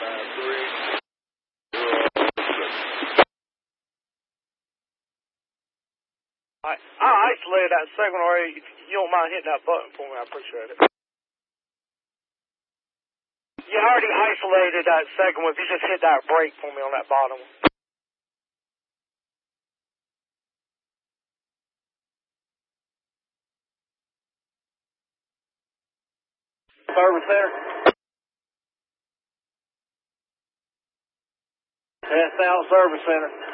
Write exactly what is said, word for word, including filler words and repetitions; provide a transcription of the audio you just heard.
I, I isolated that second one. If you don't mind hitting that button for me, I appreciate it. You already isolated that second one. If you just hit that break for me on that bottom one. Service center. Test out service center.